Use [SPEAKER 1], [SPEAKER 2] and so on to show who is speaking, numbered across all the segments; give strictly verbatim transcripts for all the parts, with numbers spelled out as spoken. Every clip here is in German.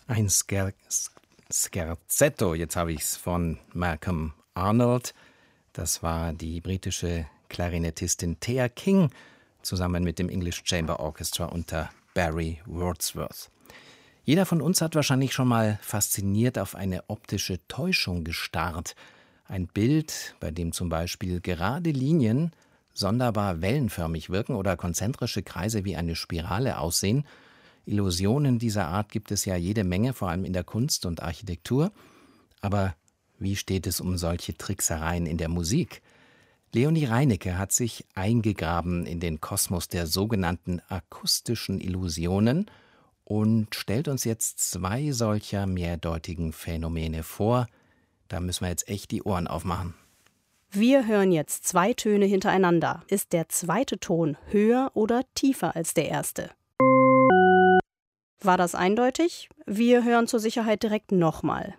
[SPEAKER 1] Ein Sker Scherzetto, jetzt habe ich es, von Malcolm Arnold. Das war die britische Klarinettistin Thea King zusammen mit dem English Chamber Orchestra unter Barry Wordsworth. Jeder von uns hat wahrscheinlich schon mal fasziniert auf eine optische Täuschung gestarrt. Ein Bild, bei dem zum Beispiel gerade Linien sonderbar wellenförmig wirken oder konzentrische Kreise wie eine Spirale aussehen. Illusionen dieser Art gibt es ja jede Menge, vor allem in der Kunst und Architektur. Aber wie steht es um solche Tricksereien in der Musik? Leonie Reinecke hat sich eingegraben in den Kosmos der sogenannten akustischen Illusionen und stellt uns jetzt zwei solcher mehrdeutigen Phänomene vor. Da müssen wir jetzt echt die Ohren aufmachen.
[SPEAKER 2] Wir hören jetzt zwei Töne hintereinander. Ist der zweite Ton höher oder tiefer als der erste? War das eindeutig? Wir hören zur Sicherheit direkt nochmal.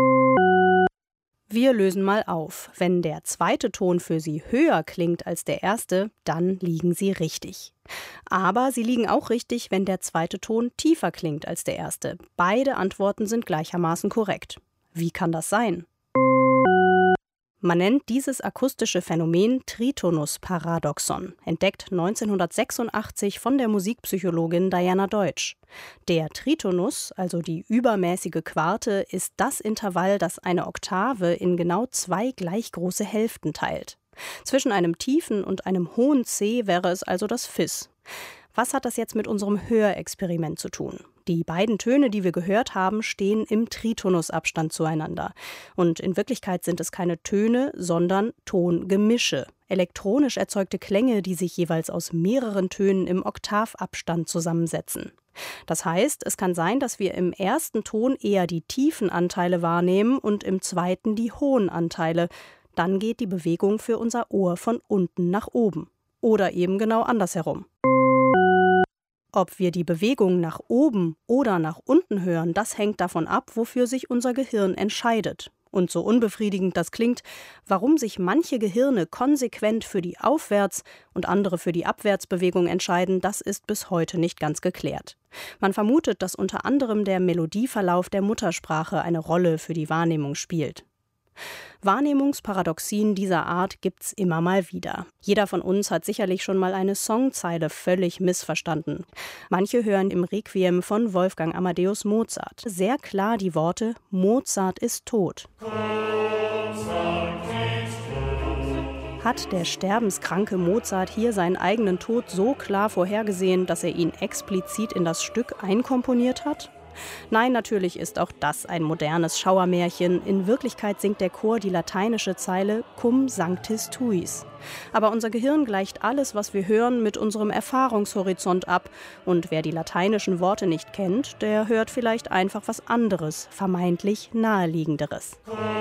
[SPEAKER 2] Wir lösen mal auf. Wenn der zweite Ton für Sie höher klingt als der erste, dann liegen Sie richtig. Aber Sie liegen auch richtig, wenn der zweite Ton tiefer klingt als der erste. Beide Antworten sind gleichermaßen korrekt. Wie kann das sein? Man nennt dieses akustische Phänomen Tritonusparadoxon, entdeckt neunzehnhundertsechsundachtzig von der Musikpsychologin Diana Deutsch. Der Tritonus, also die übermäßige Quarte, ist das Intervall, das eine Oktave in genau zwei gleich große Hälften teilt. Zwischen einem tiefen und einem hohen C wäre es also das Fis. Was hat das jetzt mit unserem Hörexperiment zu tun? Die beiden Töne, die wir gehört haben, stehen im Tritonusabstand zueinander. Und in Wirklichkeit sind es keine Töne, sondern Tongemische. Elektronisch erzeugte Klänge, die sich jeweils aus mehreren Tönen im Oktavabstand zusammensetzen. Das heißt, es kann sein, dass wir im ersten Ton eher die tiefen Anteile wahrnehmen und im zweiten die hohen Anteile. Dann geht die Bewegung für unser Ohr von unten nach oben. Oder eben genau andersherum. Ob wir die Bewegung nach oben oder nach unten hören, das hängt davon ab, wofür sich unser Gehirn entscheidet. Und so unbefriedigend das klingt, warum sich manche Gehirne konsequent für die Aufwärts- und andere für die Abwärtsbewegung entscheiden, das ist bis heute nicht ganz geklärt. Man vermutet, dass unter anderem der Melodieverlauf der Muttersprache eine Rolle für die Wahrnehmung spielt. Wahrnehmungsparadoxien dieser Art gibt's immer mal wieder. Jeder von uns hat sicherlich schon mal eine Songzeile völlig missverstanden. Manche hören im Requiem von Wolfgang Amadeus Mozart sehr klar die Worte „Mozart ist tot". Hat der sterbenskranke Mozart hier seinen eigenen Tod so klar vorhergesehen, dass er ihn explizit in das Stück einkomponiert hat? Nein, natürlich ist auch das ein modernes Schauermärchen. In Wirklichkeit singt der Chor die lateinische Zeile Cum sanctis tuis. Aber unser Gehirn gleicht alles, was wir hören, mit unserem Erfahrungshorizont ab. Und wer die lateinischen Worte nicht kennt, der hört vielleicht einfach was anderes, vermeintlich naheliegenderes.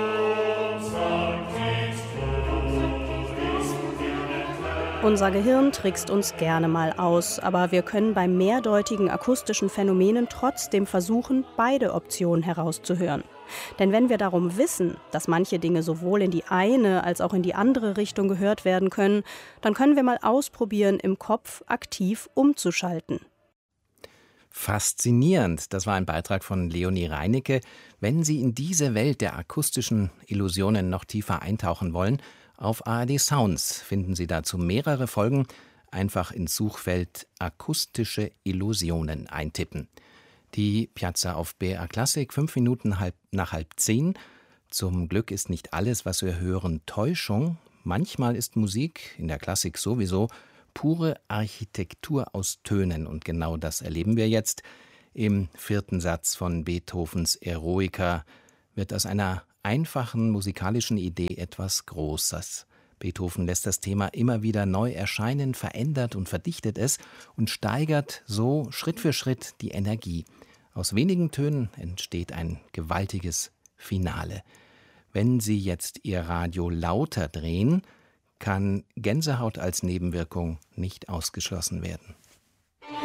[SPEAKER 2] Unser Gehirn trickst uns gerne mal aus, aber wir können bei mehrdeutigen akustischen Phänomenen trotzdem versuchen, beide Optionen herauszuhören. Denn wenn wir darum wissen, dass manche Dinge sowohl in die eine als auch in die andere Richtung gehört werden können, dann können wir mal ausprobieren, im Kopf aktiv umzuschalten.
[SPEAKER 1] Faszinierend, das war ein Beitrag von Leonie Reinecke. Wenn Sie in diese Welt der akustischen Illusionen noch tiefer eintauchen wollen, auf A R D Sounds finden Sie dazu mehrere Folgen. Einfach ins Suchfeld akustische Illusionen eintippen. Die Piazza auf B R Klassik, fünf Minuten halb, nach halb zehn. Zum Glück ist nicht alles, was wir hören, Täuschung. Manchmal ist Musik, in der Klassik sowieso, pure Architektur aus Tönen. Und genau das erleben wir jetzt. Im vierten Satz von Beethovens Eroica wird aus einer einfachen musikalischen Idee etwas Großes. Beethoven lässt das Thema immer wieder neu erscheinen, verändert und verdichtet es und steigert so Schritt für Schritt die Energie. Aus wenigen Tönen entsteht ein gewaltiges Finale. Wenn Sie jetzt Ihr Radio lauter drehen, kann Gänsehaut als Nebenwirkung nicht ausgeschlossen werden.